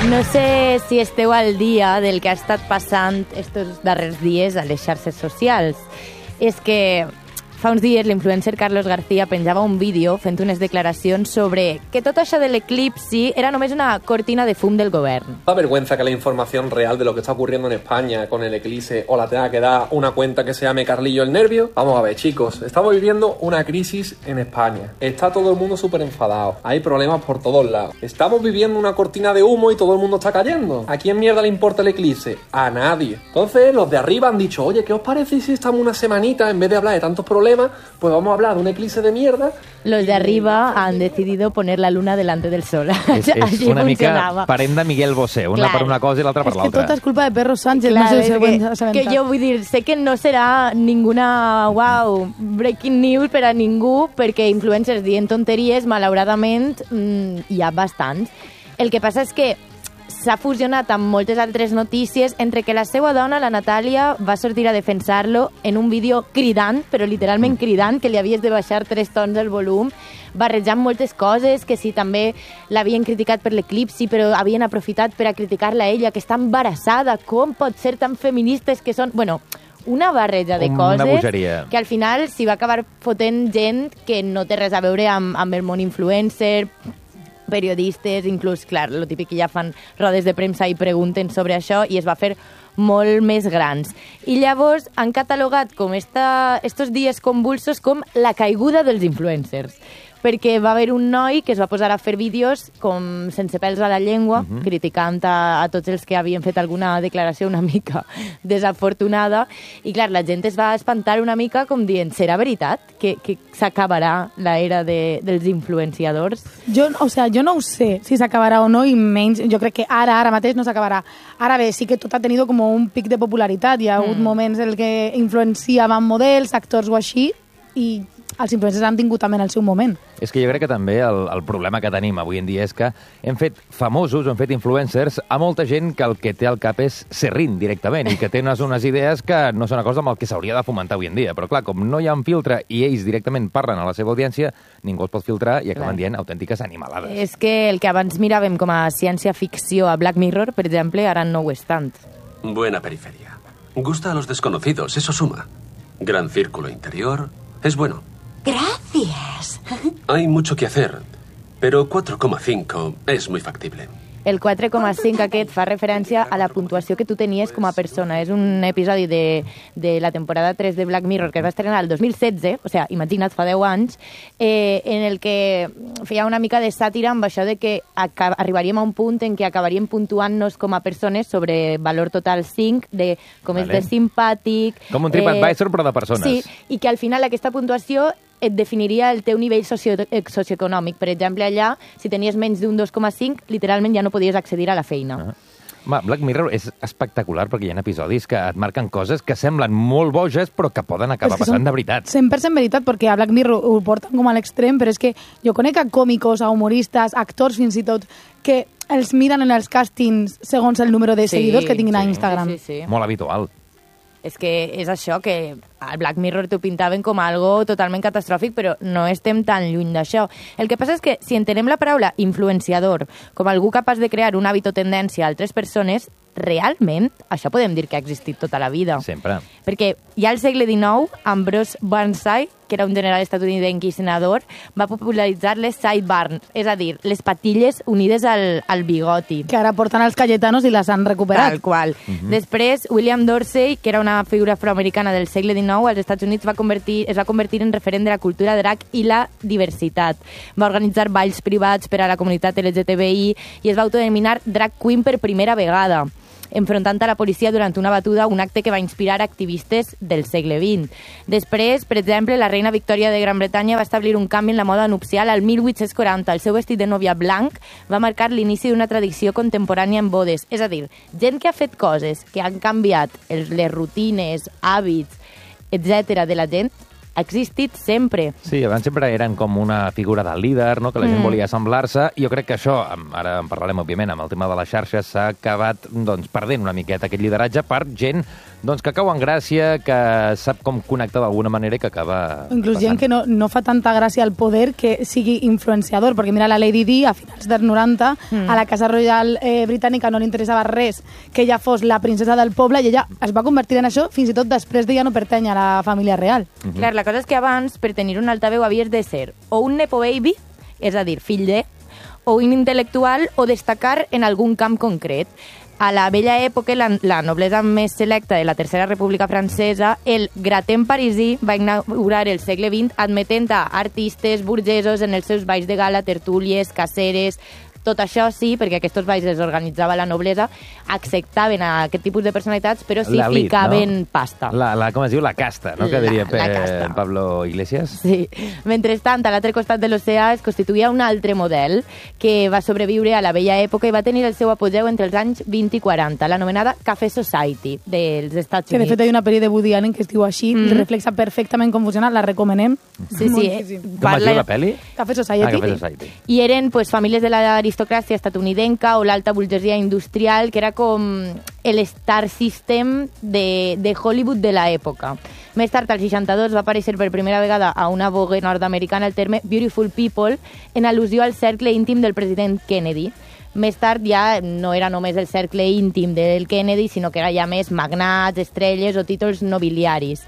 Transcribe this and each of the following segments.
No sé si esteu al dia del que ha estat passant estos darrers dies a les xarxes socials. És que fa uns dies l'influencer Carlos García penjava un vídeo fent unes declaracions sobre que tot això de l'eclipsi era només una cortina de fum del govern. Da vergüenza que la información real de lo que está ocurriendo en España con el eclipse o la tenga que dar una cuenta que se llame Carlillo el Nervio. Vamos a ver, chicos, estamos viviendo una crisis en España. Está todo el mundo súper enfadado. Hay problemas por todos lados. Estamos viviendo una cortina de humo y todo el mundo está cayendo. ¿A quién mierda le importa el eclipse? A nadie. Entonces, los de arriba han dicho, oye, ¿qué os parece si estamos una semanita en vez de hablar de tantos problemas? Pues vamos a hablar de un eclipse de mierda. Los de arriba han decidido poner la luna delante del sol. És una mica parent de Miguel Bosé, una per una cosa i l'altra per l'altra. És que tot és culpa de Pedro Sánchez, Clar, no sé si ho hem assabentat. que jo vull dir, sé que no serà ninguna, breaking news per a ningú, perquè influencers dient tonteries, malauradament, hi ha bastants. El que passa és que s'ha fusionat amb moltes altres notícies, entre que la seva dona, la Natàlia, va sortir a defensar-lo en un vídeo cridant, però literalment cridant, que li havies de baixar 3 tons el volum, barrejant moltes coses, que sí, també l'havien criticat per l'eclipsi, però havien aprofitat per a criticar-la a ella, que està embarassada, com pot ser tan feministes que són... Bueno, una barreja de coses bogeria. Que al final s'hi va acabar fotent gent que no té res a veure amb el món influencer, periodistes, inclús, clar, lo típic que ja fan rodes de premsa i pregunten sobre això, i es va fer molt més grans. I llavors han catalogat com estos dies convulsos com la caiguda dels influencers, perquè va haver un noi que es va posar a fer vídeos com sense pèls a la llengua, criticant a tots els que havien fet alguna declaració una mica desafortunada, i clar, la gent es va espantar una mica com dient, serà veritat que s'acabarà l'era dels influenciadors? Jo no ho sé si s'acabarà o no, i menys, jo crec que ara mateix no s'acabarà. Ara bé, sí que tot ha tenido como un pic de popularitat, hi ha hagut moments en què influenciaven models, actors o així, i els influencers han tingut també en el seu moment. És que jo crec que també el problema que tenim avui en dia és que hem fet famosos, hem fet influencers a molta gent que el que té al cap és serrín directament i que té unes idees que no són una cosa amb el que s'hauria de fomentar avui en dia. Però clar, com no hi ha un filtre i ells directament parlen a la seva audiència, ningú els pot filtrar i acaben dient autèntiques animalades. És que el que abans miràvem com a ciència-ficció a Black Mirror, per exemple, ara no ho és tant. Buena periferia. Gusta a los desconocidos, eso suma. Gran círculo interior, es bueno. Gracias. Hay mucho que hacer, pero 4,5 es muy factible. El 4,5 aquest fa referència a la puntuació que tu tenies com a persona. És un episodi de la temporada 3 de Black Mirror que es va estrenar el 2016, o sigui, imagina't, fa 10 anys, en el que feia una mica de sàtira amb això de que arribaríem a un punt en què acabaríem puntuant-nos com a persones sobre valor total 5, de com és de simpàtic... Com un TripAdvisor, però de persones. Sí, i que al final aquesta puntuació et definiria el teu nivell socioeconòmic. Per exemple, allà, si tenies menys d'un 2,5, literalment ja no podies accedir a la feina. Black Mirror és espectacular perquè hi ha episodis que et marquen coses que semblen molt boges però que poden acabar passant de veritat. 100% veritat, perquè a Black Mirror ho porten com a l'extrem, però és que jo conec a còmicos, a humoristes, actors fins i tot, que els miren en els càstings segons el número de seguidors que tinguin a Instagram. Sí. Molt habitual. És que és això, que al Black Mirror t'ho pintaven com algo totalment catastròfic, però no estem tan lluny d'això. El que passa és que si entenem la paraula influenciador com algú capaç de crear un hàbit o tendència a altres persones, realment això podem dir que ha existit tota la vida. Sempre. Perquè ja al segle XIX, Ambrose Burnside, que era un general estatunidenc i senador, va popularitzar les sideburns, és a dir, les patilles unides al bigoti. Que ara porten els Cayetanos i les han recuperat. Tal qual. Després, William Dorsey, que era una figura afroamericana del segle XIX, als Estats Units es va convertir en referent de la cultura drag i la diversitat. Va organitzar balls privats per a la comunitat LGTBI i es va autodenominar drag queen per primera vegada, enfrontant a la policia durant una batuda, un acte que va inspirar activistes del segle XX. Després, per exemple, la reina Victòria de Gran Bretanya va establir un canvi en la moda nupcial al 1840. El seu vestit de nòvia blanc va marcar l'inici d'una tradició contemporània en bodes. És a dir, gent que ha fet coses que han canviat les rutines, hàbits, etc. de la gent, ha existit sempre. Sí, abans sempre eren com una figura de líder, no? Que la gent volia assemblar-se, i jo crec que això, ara en parlarem, òbviament, amb el tema de les xarxes, s'ha acabat doncs, perdent una miqueta aquest lideratge per gent doncs, que cau en gràcia, que sap com connectar d'alguna manera i que acaba Inclús passant. gent que no fa tanta gràcia al poder que sigui influenciador, perquè mira la Lady Di a finals dels 90, a la Casa Reial britànica no li interessava res que ella fos la princesa del poble i ella es va convertir en això fins i tot després d'ella no pertany a la família real. Clar, la cosa és que abans, per tenir un altaveu, havies de ser o un nepo baby, és a dir, fill de, o un intel·lectual, o destacar en algun camp concret. A la vella època, la noblesa més selecta de la Tercera República Francesa, el gratin parisí va inaugurar el segle XX admetent a artistes burgesos en els seus balls de gala, tertúlies, caceres. Tot això sí, perquè aquests balls els organitzava la noblesa, acceptaven a aquest tipus de personalitats, però sí L'elit, ficaven no? pasta. Com es diu? La casta, no? Que diria La casta. Pablo Iglesias. Sí. Mentrestant, a l'altre costat de l'oceà es constituïa un altre model que va sobreviure a la vella època i va tenir el seu apogeu entre els anys 20 i 40, l'anomenada Café Society dels Estats Que de Units. fet hi ha una pel·li de Woody Allen que es diu així, reflexa perfectament com funciona, la recomanem. Sí, sí. Moltíssim. Com es diu la pel·li? Café Society. Café Society. I eren pues, famílies de l'aristocràcia estatunidenca o l'alta burgesia industrial, que era com el star system de Hollywood de l'època. Més tard, al 62, va aparèixer per primera vegada a una Vogue nord-americana el terme Beautiful People, en al·lusió al cercle íntim del president Kennedy. Més tard ja no era només el cercle íntim del Kennedy, sinó que era ja més magnats, estrelles o títols nobiliaris.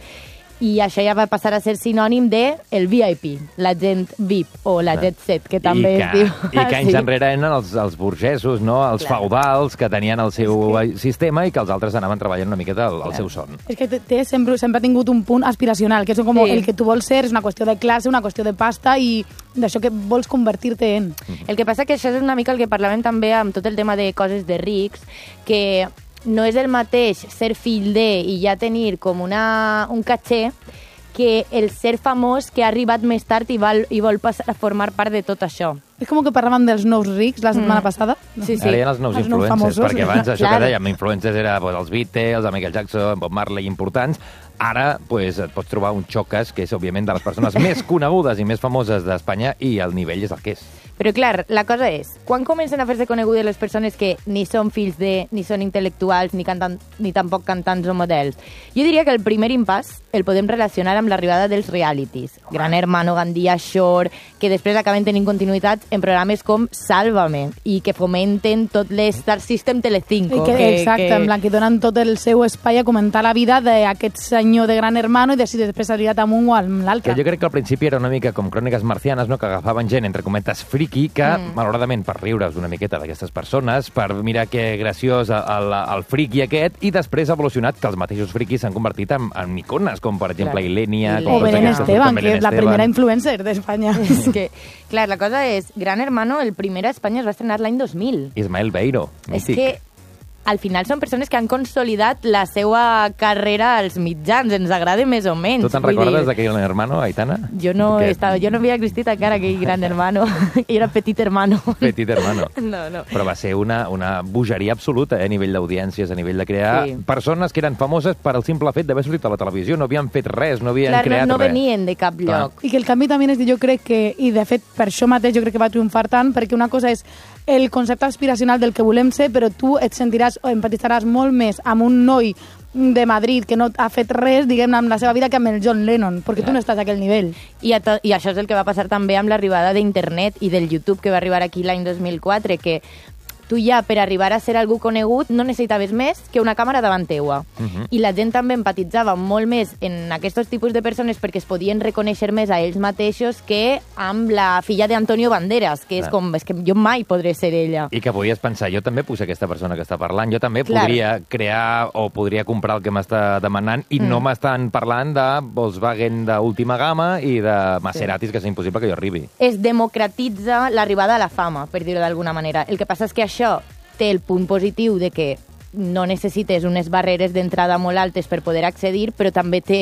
I això ja va passar a ser sinònim de el VIP, la gent VIP o la jet set, que també es diu. I que anys enrere eren els burgesos, no? Els feudals que tenien el seu sistema i que els altres anaven treballant una miqueta al seu son. És que sempre ha tingut un punt aspiracional, que és com el que tu vols ser, és una qüestió de classe, una qüestió de pasta i d'això que vols convertir-te en. El que passa que això és una mica el que parlàvem també amb tot el tema de coses de rics, que no és el mateix ser fill de i ja tenir com un caché que el ser famós que ha arribat més tard i vol passar a formar part de tot això. És com que parlàvem dels nous rics la setmana passada. Sí, sí. Ara hi ha els nous Els nous influencers, famosos. perquè abans això Clar. que dèiem, influencers era els Beatles, el Michael Jackson, Bob Marley, importants. Ara et pots trobar un Chocas, que és, òbviament, de les persones més conegudes i més famoses d'Espanya, i el nivell és el que és. Però, clar, la cosa és, quan comencen a fer-se conegudes les persones que ni són fills de, ni són intel·lectuals, ni tampoc cantants o models? Jo diria que el primer impàs el podem relacionar amb l'arribada dels realities. Gran Hermano, Gandia, Shore, que després acaben tenint continuïtats en programes com Sálvame, i que fomenten tot l'Star System Telecinco. Exacte, en plan, que donen tot el seu espai a comentar la vida d'aquest senyor de Gran Hermano i de si després s'ha liat amb un o amb l'altre. Que jo crec que al principi era una mica com cròniques marcianes, no? Que agafaven gent, entre cometes, friki, que, malauradament, per riure's una miqueta d'aquestes persones, per mirar que graciós el friki aquest, i després ha evolucionat que els mateixos friquis s'han convertit en icones, com per exemple Ilenia, O Belén Esteban, que és la primera influencer d'Espanya. És que, clar, la cosa és, Gran Hermano, el primer a Espanya es va estrenar l'any 2000. Ismael Beiro, És mític. que al final són persones que han consolidat la seva carrera als mitjans, ens agrada més o menys. Tu te'n Vull recordes dir, d'aquell Hermano, Aitana? Jo no Aquest havia existit encara aquell Gran Hermano. Jo era Petit Hermano. Petit Hermano. No. Però va ser una bogeria absoluta, a nivell d'audiències, a nivell de crear persones que eren famoses per el simple fet d'haver sortit a la televisió, no havien fet res, no havien creat no res. venien de cap lloc. I que el canvi també és que jo crec que, i de fet per això mateix jo crec que va triomfar tant, perquè una cosa és el concepte aspiracional del que volem ser, però tu et sentiràs o empatitzaràs molt més amb un noi de Madrid que no ha fet res, diguem-ne, amb la seva vida que amb el John Lennon, perquè tu no estàs a aquell nivell. I això és el que va passar també amb l'arribada d'internet i del YouTube, que va arribar aquí l'any 2004, que tu ja, per arribar a ser algú conegut, no necessitaves més que una càmera davant teua. I la gent també empatitzava molt més en aquests tipus de persones perquè es podien reconèixer més a ells mateixos que amb la filla d'Antonio Banderas, que és com, és que jo mai podré ser ella. I que podies pensar, jo també puc ser aquesta persona que està parlant, jo també Clar. podria crear o podria comprar el que m'està demanant i no m'estan parlant de Volkswagen d'última gamma i de Maseratis, que és impossible que jo arribi. Es democratitza l'arribada a la fama, per dir-ho d'alguna manera. El que passa és que això té el punt positiu de que no necessites unes barreres d'entrada molt altes per poder accedir, però també té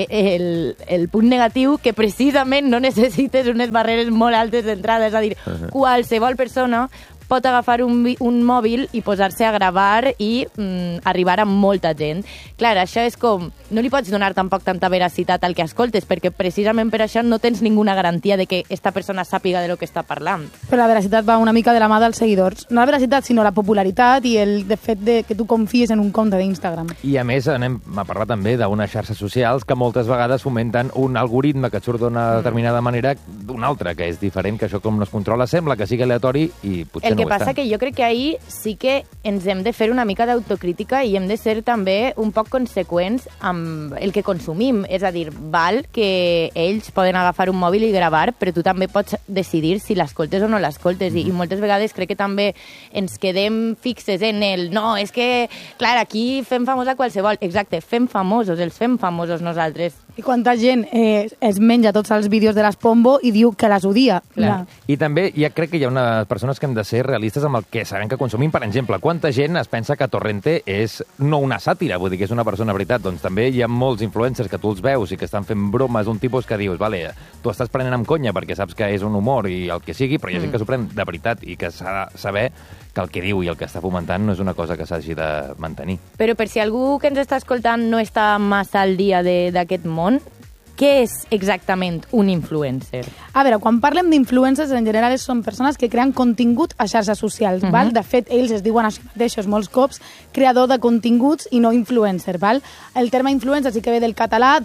el punt negatiu que precisament no necessites unes barreres molt altes d'entrada, és a dir, qualsevol persona pot agafar un mòbil i posar-se a gravar i arribar a molta gent. Clar, això és com... No li pots donar tampoc tanta veracitat al que escoltes, perquè precisament per això no tens ninguna garantia de que esta persona sàpiga de lo que està parlant. Però la veracitat va una mica de la mà dels seguidors. No la veracitat, sinó la popularitat i el fet de que tu confies en un compte d'Instagram. I a més anem a parlar també d'unes xarxes socials que moltes vegades fomenten un algoritme que et surt d'una determinada manera d'una altra, que és diferent, que això com no es controla sembla que sigui aleatori i potser el no ho que passa que jo crec que ahir sí que ens hem de fer una mica d'autocrítica i hem de ser també un poc conseqüents amb el que consumim. És a dir, val que ells poden agafar un mòbil i gravar, però tu també pots decidir si l'escoltes o no l'escoltes. I moltes vegades crec que també ens quedem fixes en el no, és que, clar, aquí fem famosa qualsevol. Exacte, fem famosos, els fem famosos nosaltres. I quanta gent es menja tots els vídeos de les Pombo i diu que les odia. Clar. I també ja crec que hi ha unes persones que hem de ser realistes amb el que sabem que consumim. Per exemple, quanta gent es pensa que Torrente és no una sàtira, vull dir que és una persona veritat. Doncs també hi ha molts influencers que tu els veus i que estan fent bromes d'un tipus que dius, vale, tu estàs prenent amb conya perquè saps que és un humor i el que sigui, però hi ha gent que s'ho pren de veritat i que s'ha de saber que el que diu i el que està fomentant no és una cosa que s'hagi de mantenir. Però per si algú que ens està escoltant no està massa al dia d'aquest món, què és exactament un influencer? A veure, quan parlem d'influencers, en general són persones que creen contingut a xarxes socials, val? De fet, ells es diuen així mateixos molts cops creador de continguts i no influencer, val? El terme influencer sí que ve del català,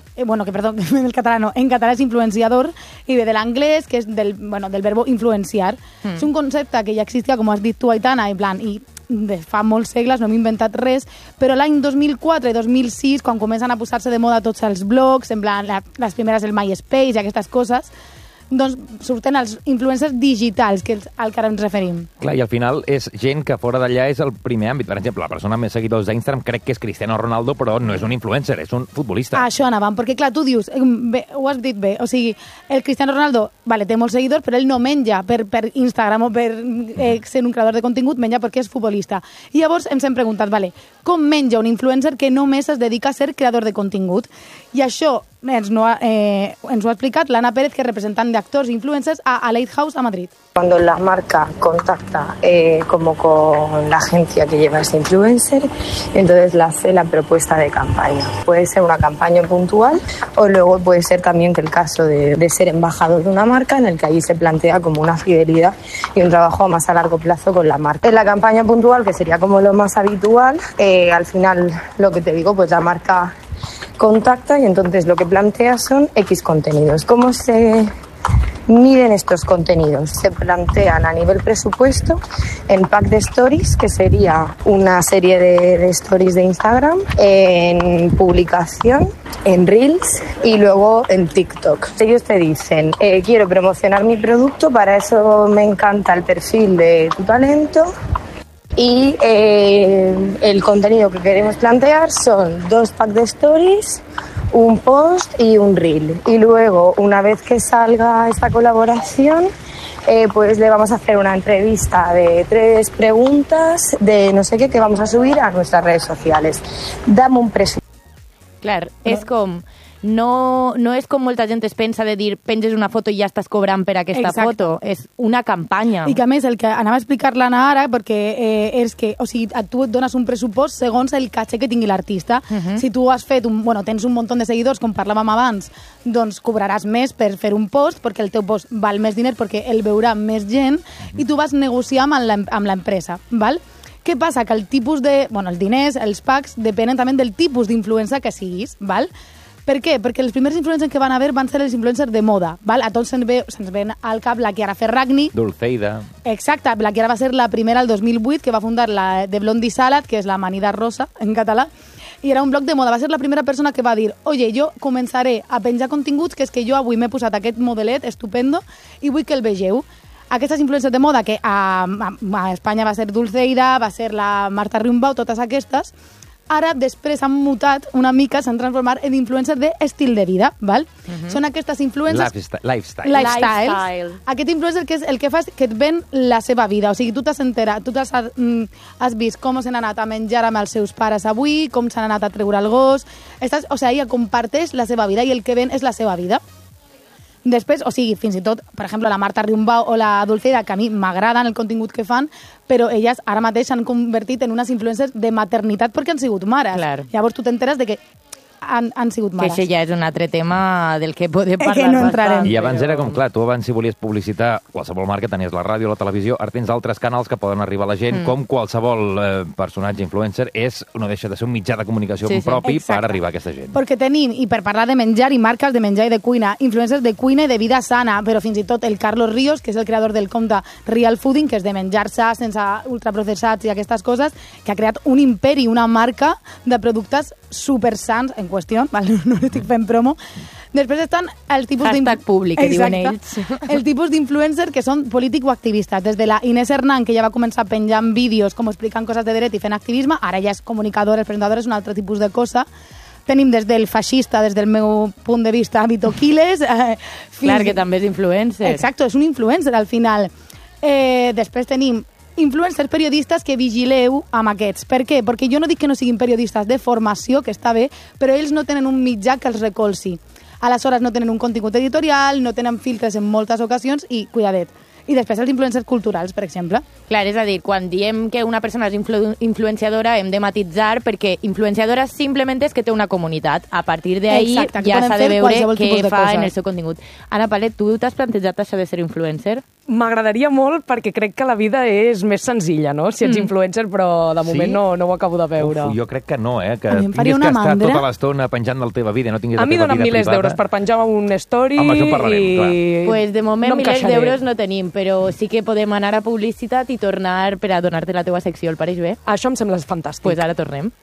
del català no, en català és influenciador, i ve de l'anglès, que és del verbo influenciar. És un concepte que ja existia, com has dit tu, Aitana, i de fa molts segles, no hem inventat res, però l'any 2004 i 2006, quan comencen a posar-se de moda tots els blogs, en plan, les primeres el MySpace i aquestes coses, doncs surten els influencers digitals, que és al que ara ens referim. Clar, i al final és gent que fora d'allà és el primer àmbit. Per exemple, la persona amb més seguidors d'Instagram crec que és Cristiano Ronaldo, però no és un influencer, és un futbolista. Això anàvem, perquè clar, tu dius, bé, ho has dit bé, o sigui, el Cristiano Ronaldo, vale, té molts seguidors, però ell no menja per Instagram o per ser un creador de contingut, menja perquè és futbolista. I llavors ens hem preguntat, vale, com menja un influencer que només es dedica a ser creador de contingut? I això ens ho ha explicat l'Anna Pérez, que és representant d'actors i influencers a Lighthouse a Madrid. Cuando la marca contacta como con la agencia que lleva ese influencer, entonces le hace la propuesta de campaña. Puede ser una campaña puntual o luego puede ser también que el caso de ser embajador de una marca, en el que allí se plantea como una fidelidad y un trabajo más a largo plazo con la marca. En la campaña puntual, que sería como lo más habitual, al final lo que te digo, pues la marca contacta y entonces lo que plantea son X contenidos. ¿Cómo se miden estos contenidos? Se plantean a nivel presupuesto en pack de stories, que sería una serie de stories de Instagram, en publicación, en Reels y luego en TikTok. Ellos te dicen, quiero promocionar mi producto, para eso me encanta el perfil de tu talento. Y el contenido que queremos plantear son 2 packs de stories, un post y un reel. Y luego, una vez que salga esta colaboración, pues le vamos a hacer una entrevista de 3 preguntas de no sé qué que vamos a subir a nuestras redes sociales. Dame un presupuesto. Clar, és com... No és com molta gent es pensa de dir penges una foto i ja estàs cobrant per aquesta foto. És una campanya. I que a més, el que anava a explicar l'Anna ara, perquè és que, o sigui, tu et dones un pressupost segons el caché que tingui l'artista. Si tu has fet, tens un munt de seguidors, com parlàvem abans, doncs cobraràs més per fer un post, perquè el teu post val més diners, perquè el veurà més gent, i tu vas negociar amb l'empresa, val? Què passa? Que el tipus de... els diners, els packs, depenen també del tipus d'influencer que siguis, val? Per què? Perquè els primers influencers que van haver van ser els influencers de moda, val? A tots se'ns ven al cap la Chiara Ferragni. Dulceida. Exacte, la Chiara va ser la primera el 2008, que va fundar la de Blondie Salad, que és la amanida rosa en català, i era un blog de moda. Va ser la primera persona que va dir, oye, jo començaré a penjar continguts, que és que jo avui m'he posat aquest modelet estupendo i vull que el vegeu. Aquestes influencers de moda, que a Espanya va ser Dulceida, va ser la Marta Riumbau, totes aquestes, ara després han mutat una mica, s'han transformat en influencers d'estil de vida, val? Són aquestes influencers... Lifestyle. Aquest influencer que és el que fa és que et ven la seva vida, o sigui, tu t'has enterat, tu has vist com s'han anat a menjar amb els seus pares avui, com s'han anat a treure el gos, o sigui, ella comparteix la seva vida i el que ven és la seva vida. Després, o sigui, fins i tot, per exemple, la Marta Riumbau o la Dulceida, que a mi m'agraden el contingut que fan, però elles ara mateix s'han convertit en unes influencers de maternitat perquè han sigut mares. Clar. Llavors tu t'enteres de que han sigut mares. Que això ja és un altre tema del que podem parlar que no entrarem. I abans era com, clar, tu abans si volies publicitar qualsevol marca, tenies la ràdio, la televisió, ara tens altres canals que poden arribar a la gent, com qualsevol personatge influencer no deixa de ser un mitjà de comunicació propi per arribar a aquesta gent. Perquè tenim, i per parlar de menjar i marques de menjar i de cuina, influencers de cuina i de vida sana, però fins i tot el Carlos Ríos, que és el creador del compte Real Fooding, que és de menjar sa sense ultraprocessats i aquestes coses, que ha creat un imperi, una marca de productes supersans en qüestió, no estic fent promo. Després estan els tipus hashtag públic, que diuen ells. El tipus d'influencer que són político-activistes. Des de la Inés Hernán, que ja va començar penjant vídeos com explicant coses de dret i fent activisme, ara ja és comunicadora, presentadora, és un altre tipus de cosa. Tenim des del feixista, des del meu punt de vista, Vito Quiles. Clar, que també és influencer. Exacto, és un influencer al final. Després tenim influencers periodistes que vigileu amb aquests. Per què? Perquè jo no dic que no siguin periodistes de formació, que està bé, però ells no tenen un mitjà que els recolzi. Aleshores no tenen un contingut editorial, no tenen filtres en moltes ocasions i, cuidadet. I després els influencers culturals, per exemple. Clar, és a dir, quan diem que una persona és influenciadora hem de matitzar perquè influenciadora simplement és que té una comunitat. A partir d'ahí ja s'ha de veure què fa en el seu contingut. Ana Palet, tu t'has plantejat això de ser influencer? M'agradaria molt perquè crec que la vida és més senzilla, no? Si ets influencer, però de moment no ho acabo de veure. Jo crec que no, que tinguis que estar tota l'estona penjant de la teva vida, no tinguis la teva vida privada. A mi donen milers d'euros per penjar un story. Home, això parlarem, clar. Pues de moment milers d'euros no tenim, però sí que podem anar a publicitat i tornar per a donar-te la teva secció, el pareix bé? Això em sembla fantàstic. Pues ara tornem.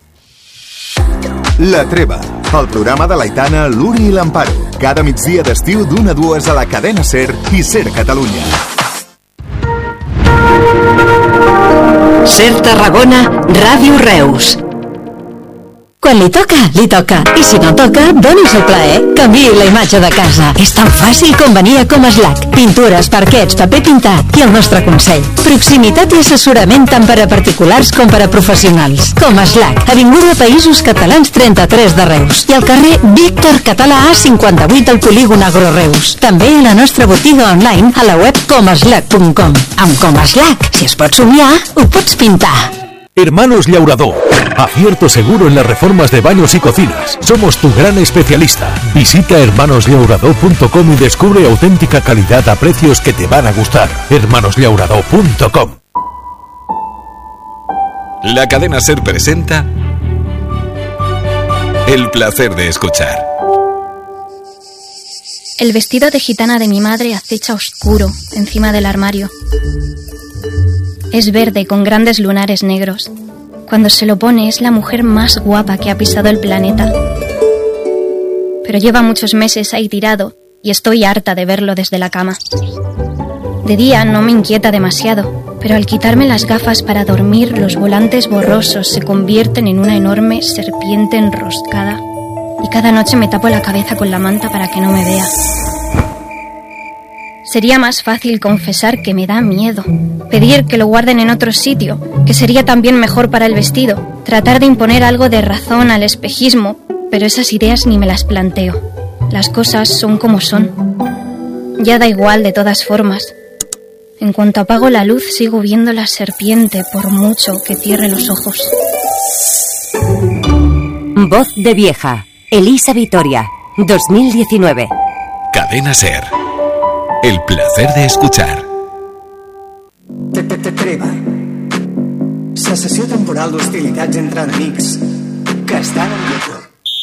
La Treva, el programa de l'Aitana, l'Uri i l'Amparo. Cada migdia d'estiu d'1 a 2 a la cadena SER i SER Catalunya. SER Tarragona, Ràdio Reus. Quan li toca, li toca. I si no toca, doni's el plaer. Canviï la imatge de casa. És tan fàcil com venir a Comaslac. Pintures, parquets, paper pintat i el nostre consell. Proximitat i assessorament tant per a particulars com per a professionals. Comaslac, Avinguda Països Catalans 33 de Reus. I al carrer Víctor Català A 58 al polígon Agro Reus. També a la nostra botiga online a la web comaslac.com. Amb Comaslac, si es pot somiar, ho pots pintar. Hermanos Llaurador. Acierto seguro en las reformas de baños y cocinas. Somos tu gran especialista. Visita hermanosllaurador.com y descubre auténtica calidad a precios que te van a gustar. hermanosllaurador.com. La cadena SER presenta El placer de escuchar. El vestido de gitana de mi madre acecha oscuro encima del armario. Es verde con grandes lunares negros. Cuando se lo pone es la mujer más guapa que ha pisado el planeta. Pero lleva muchos meses ahí tirado y estoy harta de verlo desde la cama. De día no me inquieta demasiado, pero al quitarme las gafas para dormir los volantes borrosos se convierten en una enorme serpiente enroscada y cada noche me tapo la cabeza con la manta para que no me vea. Sería más fácil confesar que me da miedo, pedir que lo guarden en otro sitio, que sería también mejor para el vestido, tratar de imponer algo de razón al espejismo, pero esas ideas ni me las planteo. Las cosas son como son. Ya da igual de todas formas. En cuanto apago la luz sigo viendo la serpiente por mucho que cierre los ojos. Voz de vieja, Elisa Vitoria, 2019. Cadena SER. El placer de escuchar. Treva. Cessació temporal d'hostilitats entre enemics que estan en lloc.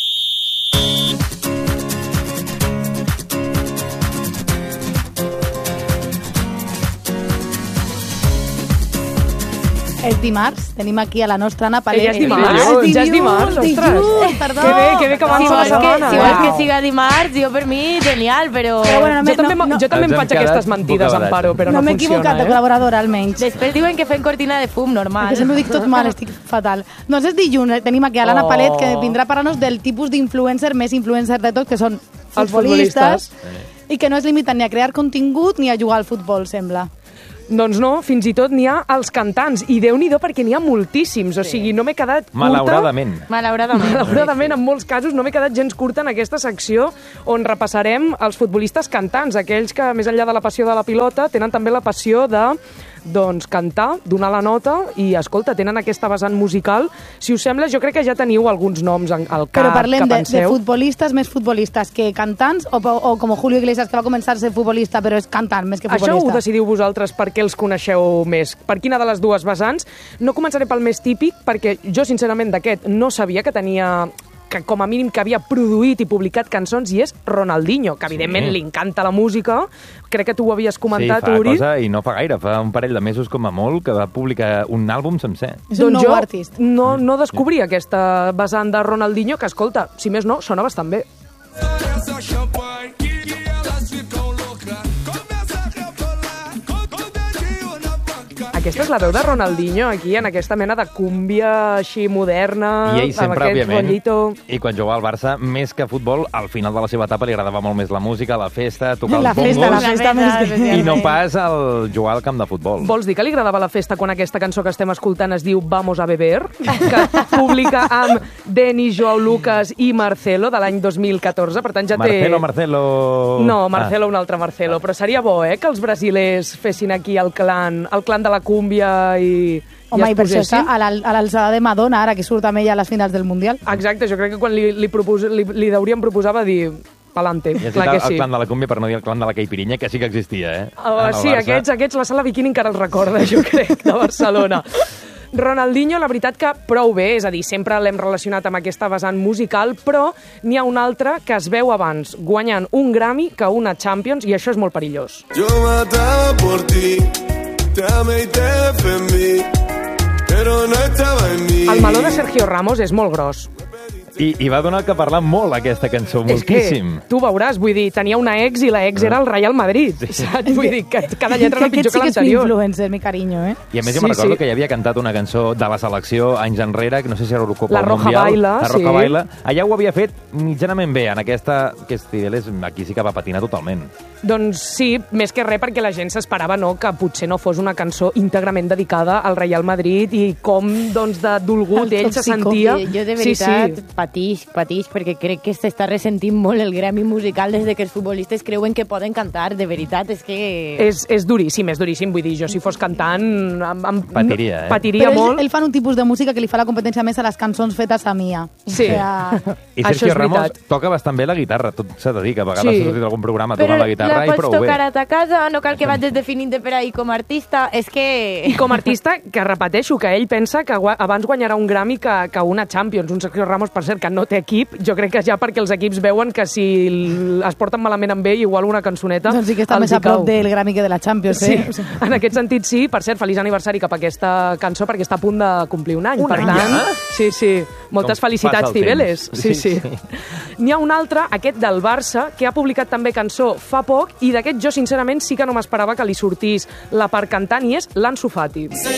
És dimarts, tenim aquí a la nostra Ana Palet. Ja és dimarts, ostres. Perdó. Que bé que avança la setmana. Si vols que siga dimarts, jo per mi, genial, però... Jo també em faig aquestes mentides, Amparo, però no funciona. No m'he equivocat de col·laboradora, almenys. Després diuen que fem cortina de fum, normal. Que sempre ho dic tot mal, estic fatal. Doncs és dilluns, tenim aquí a l'Anna Palet, que vindrà a parlar-nos del tipus d'influencer més influencer de tot, que són futbolistes, i que no es limiten ni a crear contingut ni a jugar al futbol, sembla. Doncs no, fins i tot n'hi ha els cantants, i Déu-n'hi-do perquè n'hi ha moltíssims, o sigui, no m'he quedat curta... Malauradament, en molts casos, no m'he quedat gens curta en aquesta secció on repassarem els futbolistes cantants, aquells que, més enllà de la passió de la pilota, tenen també la passió de cantar, donar la nota i, escolta, tenen aquesta vessant musical. Si us sembla, jo crec que ja teniu alguns noms al cap. Però parlem de futbolistes més futbolistes que cantants o com Julio Iglesias, que va començar a ser futbolista però és cantant més que futbolista? Això ho decidiu vosaltres perquè els coneixeu més. Per quina de les dues vessants? No començaré pel més típic, perquè jo, sincerament, d'aquest no sabia que tenia... que com a mínim que havia produït i publicat cançons, i és Ronaldinho, que evidentment li encanta la música. Crec que tu ho havies comentat, Uri. Sí, fa cosa, i no fa gaire, fa un parell de mesos com a molt, que va publicar un àlbum sencer. És un nou artista. No descobria aquesta vessant de Ronaldinho, que, escolta, si més no, sona bastant bé. Aquesta és la veu de Ronaldinho, aquí, en aquesta mena de cúmbia així moderna, I ell sempre, òbviament, rollito. I quan jugava al Barça, més que futbol, al final de la seva etapa li agradava molt més la música, la festa, tocar els bongos, la festa i no pas el jugar al camp de futbol. Vols dir que li agradava la festa quan aquesta cançó que estem escoltant es diu Vamos a beber, que publica amb Denis, Joao Lucas i Marcelo de l'any 2014, per tant ja té... Marcelo... No, Marcelo, un altre Marcelo, però seria bo, que els brasilers fessin aquí el clan de la cúmbia i home, i per això està a l'alçada de Madonna, ara que surt amb ella a les finals del Mundial. Exacte, jo crec que quan li deuríem proposar va dir pa'lante, clar que sí. El clan de la cúmbia, per no dir el clan de la caipirinha, que sí que existia, Sí, aquests, la sala Bikini encara els recorda, jo crec, de Barcelona. Ronaldinho, la veritat que prou bé, és a dir, sempre l'hem relacionat amb aquesta vessant musical, però n'hi ha un altre que es veu abans, guanyant un Grammy que una Champions, i això és molt perillós. Yo mataba por ti, te amé y te defendí, pero no estaba en mí. El meló de Sergio Ramos és molt gros. I va donar que parlar molt aquesta cançó, moltíssim. És que, tu veuràs, vull dir, tenia una ex i la ex era el Real Madrid, saps? Vull dir, que cada lletra era pitjor que l'anterior. Aquest sí que és influencer, mi carinyo, I a més jo me'n recordo que ja havia cantat una cançó de la selecció anys enrere, que no sé si era Eurocopa La Roja Baila, La Roja Baila. Allà ho havia fet mitjanament bé, en aquesta, que aquí sí que va patinar totalment. Doncs sí, més que res perquè la gent s'esperava que potser no fos una cançó íntegrament dedicada al Real Madrid i com, doncs, de dolgut ell se sentia. Jo de veritat patix, perquè crec que s'està ressentint molt el gremi musical des de que els futbolistes creuen que poden cantar, de veritat, és que... És duríssim, vull dir, jo si fos cantant... Patiria, Patiria molt. Però ell fa un tipus de música que li fa la competència més a les cançons fetes a Mia. Sí. I Sergio Ramos toca bastant bé la guitarra, tot s'ha de dir, que a vegades ha sortit algun programa tocant la guitarra i prou bé. Però la pots tocar a ta casa, no cal que vagis definint-te per ahí com a artista, és que... I com a artista, que repeteixo, que ell pensa que abans guanyarà un Grammy que una Champions, un Sergio Ramos, per cert, que no té equip, jo crec que ja perquè els equips veuen que si es porten malament amb ell, igual una cançoneta... Doncs sí que està més a prop del Grammy que de la Champions, sí. En aquest sentit sí, per cert, feliç aniversari cap a aquesta cançó, perquè està a punt de complir un any. Per tant, sí, moltes felicitats, Cibeles. Sí. N'hi ha un altre, aquest del Barça, que ha publicat també cançó fa poc, i d'aquest jo, sincerament, sí que no m'esperava que li sortís la part cantant, i és l'Ansu Fati.